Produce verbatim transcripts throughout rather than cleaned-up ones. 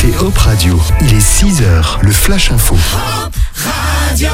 écoutez Hop Radio. Il est six heures, le Flash Info. Hop Radio.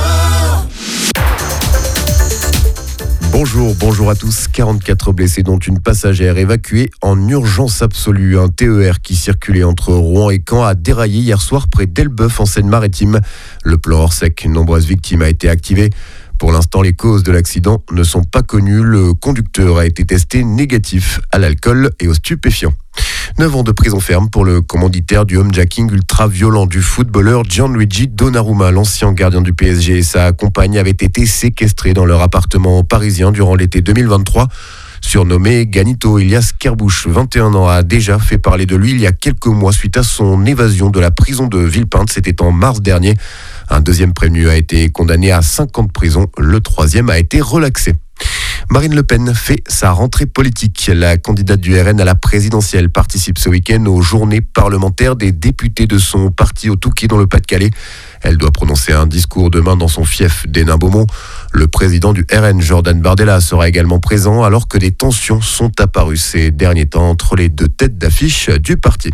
Bonjour, bonjour à tous. quarante-quatre blessés, dont une passagère évacuée en urgence absolue. Un T E R qui circulait entre Rouen et Caen a déraillé hier soir près d'Elbeuf en Seine-Maritime. Le plan hors sec, une nombreuse victime a été activé. Pour l'instant, les causes de l'accident ne sont pas connues. Le conducteur a été testé négatif à l'alcool et aux stupéfiants. neuf ans de prison ferme pour le commanditaire du homejacking ultra-violent du footballeur Gianluigi Donnarumma. L'ancien gardien du P S G et sa compagne avaient été séquestrés dans leur appartement parisien durant l'été deux mille vingt-trois. Surnommé Ganito, Elias Kerbouche, vingt et un ans, a déjà fait parler de lui il y a quelques mois suite à son évasion de la prison de Villepinte. C'était en mars dernier. Un deuxième prévenu a été condamné à cinq ans de prison. Le troisième a été relaxé. Marine Le Pen fait sa rentrée politique. La candidate du R N à la présidentielle participe ce week-end aux journées parlementaires des députés de son parti au Touquet dans le Pas-de-Calais. Elle doit prononcer un discours demain dans son fief d'Hénin-Beaumont. Le président du R N, Jordan Bardella, sera également présent alors que des tensions sont apparues ces derniers temps entre les deux têtes d'affiche du parti.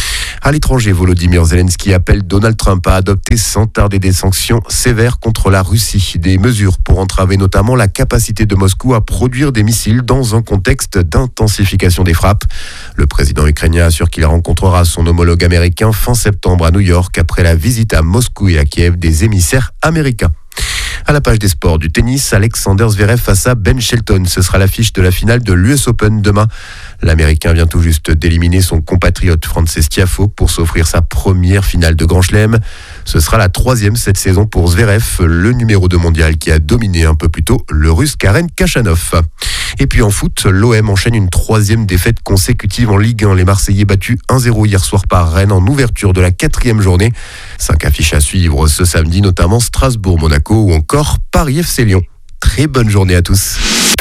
À l'étranger, Volodymyr Zelensky appelle Donald Trump à adopter sans tarder des sanctions sévères contre la Russie. Des mesures pour entraver notamment la capacité de Moscou à produire des missiles dans un contexte d'intensification des frappes. Le président ukrainien assure qu'il rencontrera son homologue américain fin septembre à New York après la visite à Moscou et à Kiev des émissaires américains. À la page des sports du tennis, Alexander Zverev face à Ben Shelton. Ce sera l'affiche de la finale de l'U S Open demain. L'Américain vient tout juste d'éliminer son compatriote Frances Tiafoe pour s'offrir sa première finale de Grand Chelem. Ce sera la troisième cette saison pour Zverev, le numéro deux mondial qui a dominé un peu plus tôt le Russe Karen Khachanov. Et puis en foot, l'O M enchaîne une troisième défaite consécutive en Ligue un. Les Marseillais battus un zéro hier soir par Rennes en ouverture de la quatrième journée. Cinq affiches à suivre ce samedi, notamment Strasbourg-Monaco ou encore Paris-F C Lyon. Très bonne journée à tous.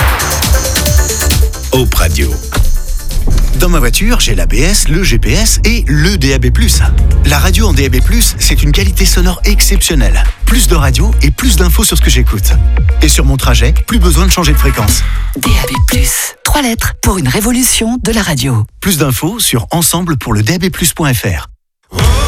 Hop Radio. Dans ma voiture, j'ai l'A B S, le G P S et le D A B plus. La radio en D A B plus, c'est une qualité sonore exceptionnelle. Plus de radio et plus d'infos sur ce que j'écoute. Et sur mon trajet, plus besoin de changer de fréquence. D A B plus, trois lettres pour une révolution de la radio. Plus d'infos sur ensemble pour le D A B plus point F R.